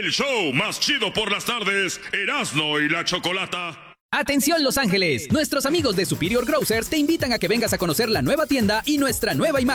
El show más chido por las tardes, Erasmo y la Chocolata. Atención Los Ángeles, nuestros amigos de Superior Grocers te invitan a que vengas a conocer la nueva tienda y nuestra nueva imagen.